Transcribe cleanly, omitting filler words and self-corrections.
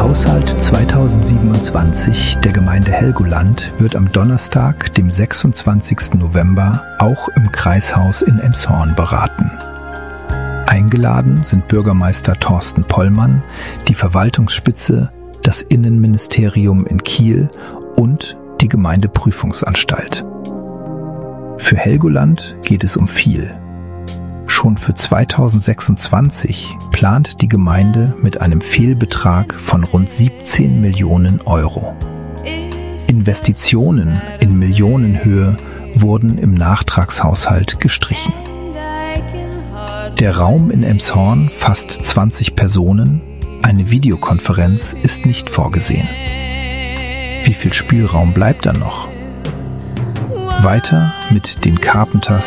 Haushalt 2027 der Gemeinde Helgoland wird am Donnerstag, dem 26. November, auch im Kreishaus in Elmshorn beraten. Eingeladen sind Bürgermeister Thorsten Pollmann, die Verwaltungsspitze, das Innenministerium in Kiel und die Gemeindeprüfungsanstalt. Für Helgoland geht es um viel. Schon für 2026 plant die Gemeinde mit einem Fehlbetrag von rund 17 Millionen Euro. Investitionen in Millionenhöhe wurden im Nachtragshaushalt gestrichen. Der Raum in Elmshorn fasst 20 Personen, eine Videokonferenz ist nicht vorgesehen. Wie viel Spielraum bleibt dann noch? Weiter mit den Carpenters